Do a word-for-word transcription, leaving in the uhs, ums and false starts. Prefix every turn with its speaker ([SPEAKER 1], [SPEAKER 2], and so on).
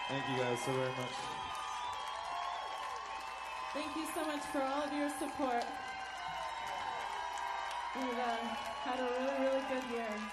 [SPEAKER 1] Thank you guys so very much.
[SPEAKER 2] Thank you so much for all of your support. We've uh, had a really, really good year.